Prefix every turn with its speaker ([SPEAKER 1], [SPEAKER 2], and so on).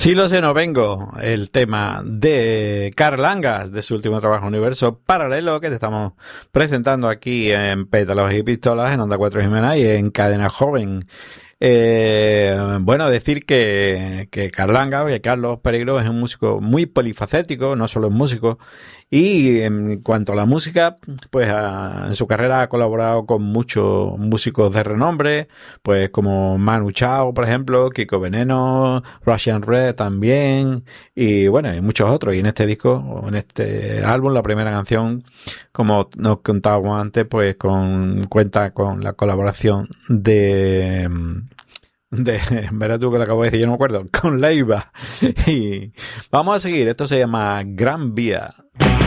[SPEAKER 1] Sí lo sé, no vengo. El tema de Karl Angas, de su último trabajo, Universo Paralelo, que te estamos presentando aquí en Pétalos y Pistolas, en Onda 4 Jimena y en Cadena Joven. Bueno, decir que Carlanga, que Carlos Pereiro es un músico muy polifacético, no solo es músico, y en cuanto a la música, pues en su carrera ha colaborado con muchos músicos de renombre, pues como Manu Chao, por ejemplo, Kiko Veneno, Russian Red también, y bueno, y muchos otros. Y en este disco, o en este álbum, la primera canción, como nos contábamos antes, pues cuenta con la colaboración verás tú que lo acabo de decir, yo no me acuerdo, con Leiva. Y vamos a seguir, esto se llama Gran Vía.